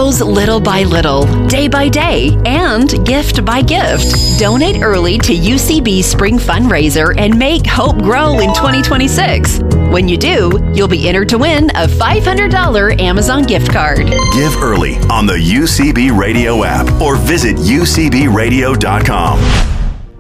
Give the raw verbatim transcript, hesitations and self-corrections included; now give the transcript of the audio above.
grows little by little, day by day, and gift by gift. Donate early to U C B Spring Fundraiser and make hope grow in twenty twenty-six. When you do, you'll be entered to win a five hundred dollars Amazon gift card. Give early on the U C B Radio app or visit U C B radio dot com.